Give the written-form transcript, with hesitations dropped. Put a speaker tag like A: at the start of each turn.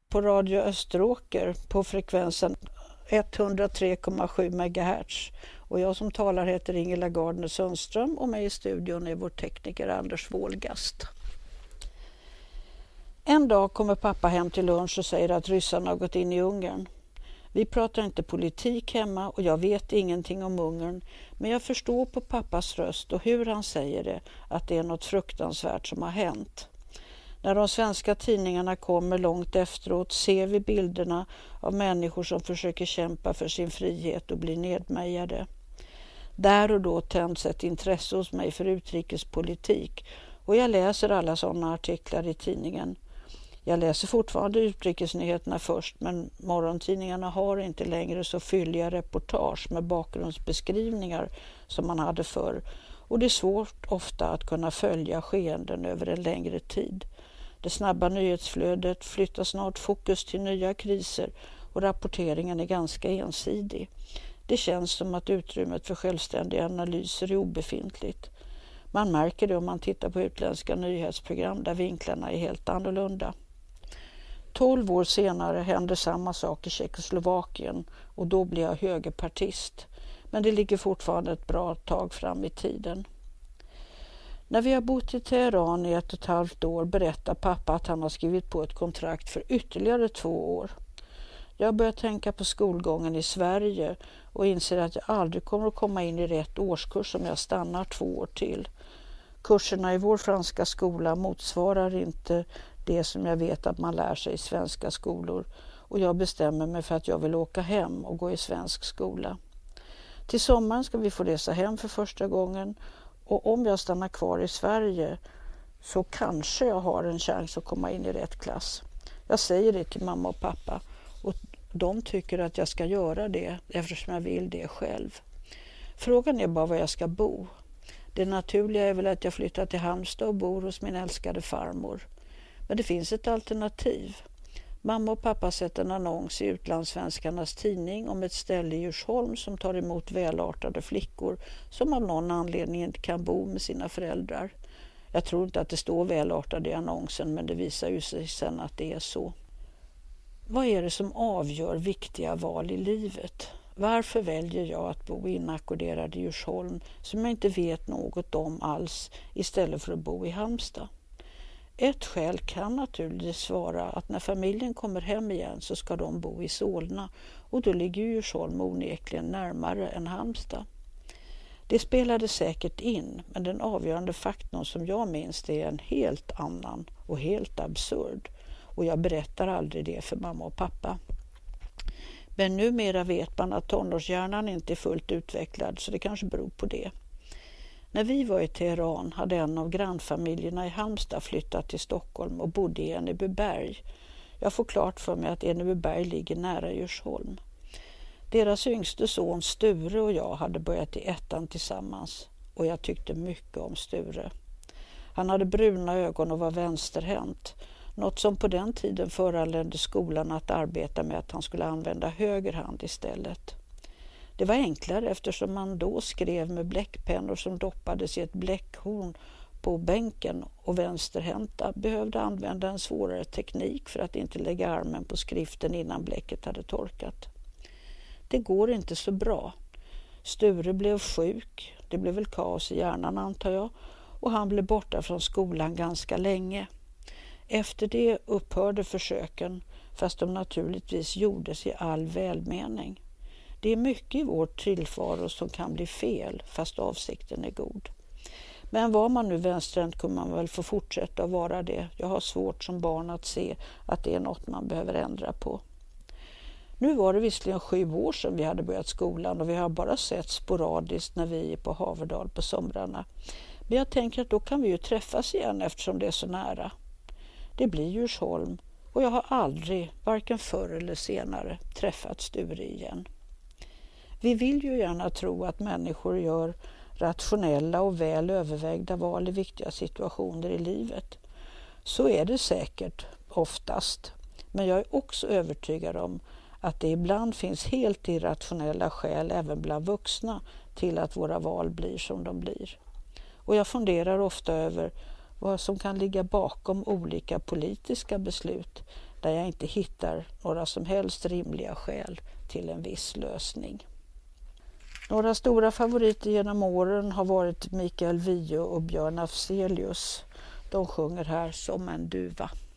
A: på Radio Österåker på frekvensen 103,7 MHz. Och jag som talar heter Ingela Gardner Sundström och med i studion är vår tekniker Anders Wåhlgast. En dag kommer pappa hem till lunch och säger att ryssarna har gått in i Ungern. Vi pratar inte politik hemma och jag vet ingenting om Ungern, men jag förstår på pappas röst och hur han säger det att det är något fruktansvärt som har hänt. När de svenska tidningarna kommer långt efteråt ser vi bilderna av människor som försöker kämpa för sin frihet och blir nedmejade. Där och då tänds ett intresse hos mig för utrikespolitik och jag läser alla sådana artiklar i tidningen. Jag läser fortfarande utrikesnyheterna först, men morgontidningarna har inte längre så fylliga reportage med bakgrundsbeskrivningar som man hade förr. Och det är svårt ofta att kunna följa skeenden över en längre tid. Det snabba nyhetsflödet flyttar snart fokus till nya kriser och rapporteringen är ganska ensidig. Det känns som att utrymmet för självständiga analyser är obefintligt. Man märker det om man tittar på utländska nyhetsprogram där vinklarna är helt annorlunda. 12 år senare hände samma sak i Tjeckoslovakien och då blev jag högerpartist. Men det ligger fortfarande ett bra tag fram i tiden. När vi har bott i Teheran i 1,5 år berättar pappa att han har skrivit på ett kontrakt för ytterligare 2 år. Jag börjar tänka på skolgången i Sverige och inser att jag aldrig kommer att komma in i rätt årskurs om jag stannar 2 år till. Kurserna i vår franska skola motsvarar inte det som jag vet att man lär sig i svenska skolor och jag bestämmer mig för att jag vill åka hem och gå i svensk skola. Till sommaren ska vi få resa hem för första gången och om jag stannar kvar i Sverige så kanske jag har en chans att komma in i rätt klass. Jag säger det till mamma och pappa och de tycker att jag ska göra det eftersom jag vill det själv. Frågan är bara var jag ska bo. Det naturliga är väl att jag flyttar till Halmstad och bor hos min älskade farmor. Men det finns ett alternativ. Mamma och pappa sett en annons i Utlandssvenskarnas tidning om ett ställe i Djursholm som tar emot välartade flickor som av någon anledning inte kan bo med sina föräldrar. Jag tror inte att det står välartade i annonsen, men det visar ju sig sen att det är så. Vad är det som avgör viktiga val i livet? Varför väljer jag att bo inackorderad i Djursholm som jag inte vet något om alls istället för att bo i Halmstad? Ett skäl kan naturligtvis vara att när familjen kommer hem igen så ska de bo i Solna och då ligger Djursholm onekligen närmare än Halmstad. Det spelade säkert in, men den avgörande faktorn som jag minns är en helt annan och helt absurd. Och jag berättar aldrig det för mamma och pappa. Men numera vet man att tonårshjärnan inte är fullt utvecklad så det kanske beror på det. När vi var i Teheran hade en av grannfamiljerna i Halmstad flyttat till Stockholm och bodde i Enebyberg. Jag får klart för mig att Enebyberg ligger nära Djursholm. Deras yngste son Sture och jag hade börjat i 1:an tillsammans och jag tyckte mycket om Sture. Han hade bruna ögon och var vänsterhänt. Något som på den tiden föranledde skolan att arbeta med att han skulle använda höger hand istället. Det var enklare eftersom man då skrev med bläckpennor som doppades i ett bläckhorn på bänken och vänsterhänta behövde använda en svårare teknik för att inte lägga armen på skriften innan bläcket hade torkat. Det går inte så bra. Sture blev sjuk, det blev väl kaos i hjärnan antar jag, och han blev borta från skolan ganska länge. Efter det upphörde försöken, fast de naturligtvis gjordes i all välmening. Det är mycket i vår tillvaro som kan bli fel, fast avsikten är god. Men var man nu vänsterhänt kommer man väl få fortsätta att vara det. Jag har svårt som barn att se att det är något man behöver ändra på. Nu var det visserligen 7 år sedan vi hade börjat skolan och vi har bara sett sporadiskt när vi är på Haverdal på somrarna. Men jag tänker att då kan vi ju träffas igen eftersom det är så nära. Det blir Djursholm och jag har aldrig, varken förr eller senare, träffat Sture igen. Vi vill ju gärna tro att människor gör rationella och väl övervägda val i viktiga situationer i livet. Så är det säkert oftast, men jag är också övertygad om att det ibland finns helt irrationella skäl även bland vuxna till att våra val blir som de blir. Och jag funderar ofta över vad som kan ligga bakom olika politiska beslut där jag inte hittar några som helst rimliga skäl till en viss lösning. Några stora favoriter genom åren har varit Mikael Wiehe och Björn Afzelius. De sjunger här Som en duva.